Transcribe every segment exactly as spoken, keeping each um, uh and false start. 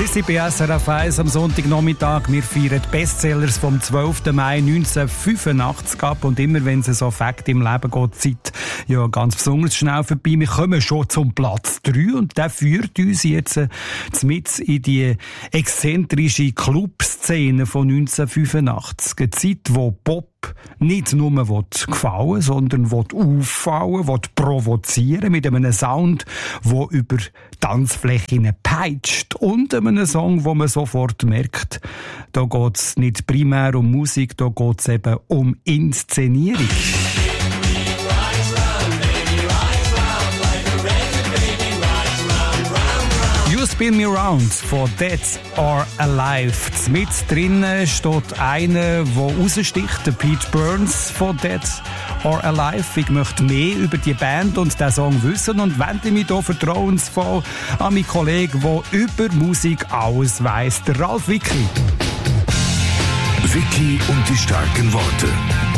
Wir sind bei S R F eins am Sonntagnachmittag. Wir feiern die Bestsellers vom zwölften Mai neunzehnhundertfünfundachtzig ab. Und immer wenn es so Fakt im Leben geht, die Zeit ja ganz besonders schnell vorbei. Wir kommen schon zum Platz drei und der führt uns jetzt äh, mit in die exzentrische Clubszene von neunzehnhundertfünfundachtzig. Eine Zeit, wo Pop nicht nur gefallen, sondern auffallen, provozieren mit einem Sound, der über Tanzflächen peitscht und einem Song, wo man sofort merkt, da geht es nicht primär um Musik, da geht es eben um Inszenierung. You Spin Me Round von Dead or Alive. Mit drinnen steht einer, der raussticht, der Pete Burns von Dead or Alive. Ich möchte mehr über die Band und den Song wissen und wende mich hier vertrauensvoll an meinen Kollegen, der über Musik alles weiss, der Ralf Wicki. Wicki und die starken Worte.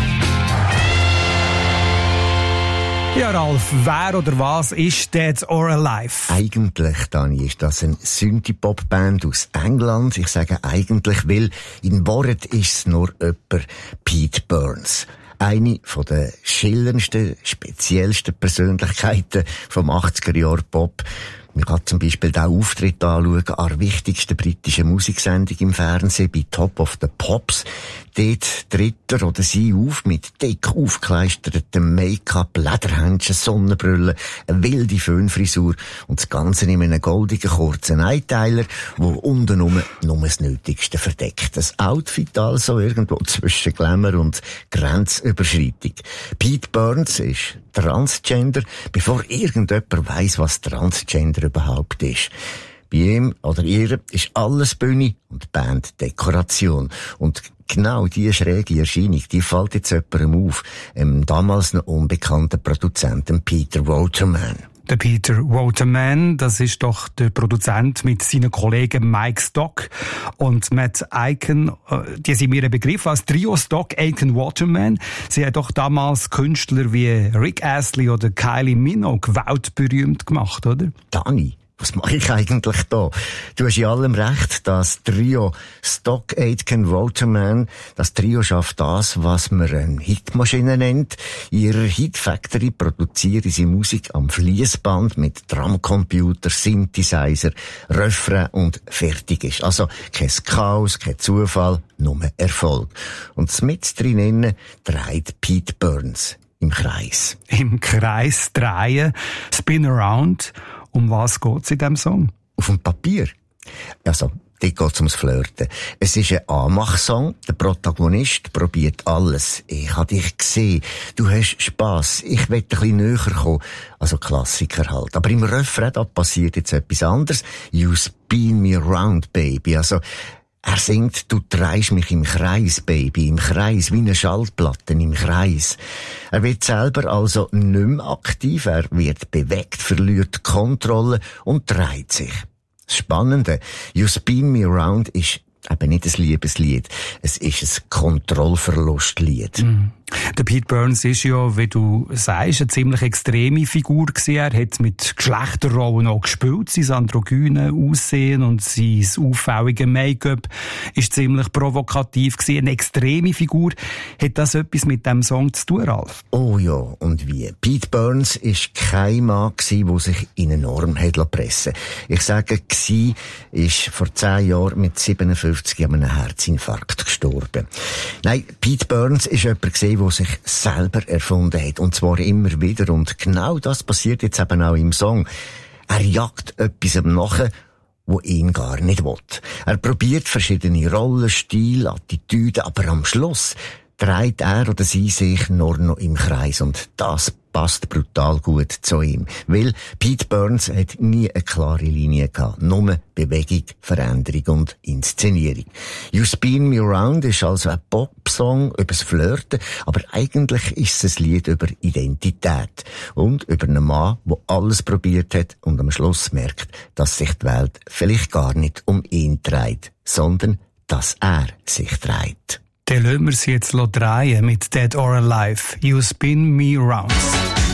Ja, Ralf, wer oder was ist Dead or Alive? Eigentlich, Dani, ist das eine Synthie-Pop-Band aus England. Ich sage eigentlich, weil in Wahrheit ist es nur jemand Pete Burns. Eine von der schillerndsten, speziellsten Persönlichkeiten vom achtziger Jahre Pop. Man kann zum Beispiel den Auftritt anschauen an der wichtigsten britischen Musiksendung im Fernsehen bei Top of the Pops. Dort tritt er oder sie auf mit dick aufgekleistertem Make-up, Lederhändchen, Sonnenbrille, eine wilde Föhnfrisur und das Ganze in einem goldigen kurzen Einteiler, wo untenrum nur das Nötigste verdeckt. Das Outfit also irgendwo zwischen Glamour und Grenzüberschreitung. Pete Burns ist Transgender, bevor irgendjemand weiss, was Transgender überhaupt ist. Bei ihm oder ihr ist alles Bühne und Band Dekoration. Und genau diese schräge Erscheinung, die fällt jetzt jemandem auf, dem damals noch unbekannten Produzenten Peter Waterman. Der Peter Waterman, das ist doch der Produzent mit seinen Kollegen Mike Stock und Matt Aiken. Die sind mir ein Begriff als Trio Stock, Aiken, Waterman. Sie haben doch damals Künstler wie Rick Astley oder Kylie Minogue weltberühmt gemacht, oder? Dani, was mache ich eigentlich da? Du hast in allem recht, das Trio Stock, Aitken, Waterman, das Trio schafft das, was man eine Hitmaschine nennt. In ihrer Hit Factory produzieren sie Musik am Fließband mit Drumcomputer, Synthesizer, Refrain und fertig ist. Also kein Chaos, kein Zufall, nur Erfolg. Und mit drinnen dreht Pete Burns im Kreis. Im Kreis drehen, Spin Around. Um was geht's in diesem Song? Auf dem Papier. Also, dort geht's ums Flirten. Es ist ein Anmachsong. Der Protagonist probiert alles. Ich habe dich gesehen. Du hast Spass. Ich will ein bisschen näher kommen. Also Klassiker halt. Aber im Refrain, da passiert jetzt etwas anderes. You spin me around, baby. Also, er singt, du drehst mich im Kreis, Baby, im Kreis, wie eine Schallplatte im Kreis. Er wird selber also nicht mehr aktiv, er wird bewegt, verliert die Kontrolle und dreht sich. Das Spannende, You Spin Me Around ist eben nicht ein Liebeslied, es ist ein Kontrollverlustlied. Mm. Der Pete Burns ist ja, wie du sagst, eine ziemlich extreme Figur gewesen. Er hat mit Geschlechterrollen auch gespielt. Sein androgyne Aussehen und sein auffällige Make-up ist ziemlich provokativ gewesen. Eine extreme Figur. Hat das etwas mit dem Song zu tun, Ralf? Oh ja, und wie? Pete Burns ist kein Mann gewesen, der sich in eine Norm hat pressen lassen. Ich sage, gsi ist vor zehn Jahren mit siebenundfünfzig an einem Herzinfarkt gestorben. Nein, Pete Burns ist jemand gewesen, der sich selber erfunden hat. Und zwar immer wieder. Und genau das passiert jetzt eben auch im Song. Er jagt etwas nach, wo ihn gar nicht will. Er probiert verschiedene Rollen, Stile, Attitüden, aber am Schluss dreht er oder sie sich nur noch im Kreis. Und das passt brutal gut zu ihm. Weil Pete Burns hat nie eine klare Linie gehabt. Nur Bewegung, Veränderung und Inszenierung. You Spin Me Around ist also ein Pop-Song über das Flirten, aber eigentlich ist es ein Lied über Identität und über einen Mann, der alles probiert hat und am Schluss merkt, dass sich die Welt vielleicht gar nicht um ihn dreht, sondern dass er sich dreht. Dann lassen wir sie jetzt drehen mit Dead or Alive. You Spin Me Round.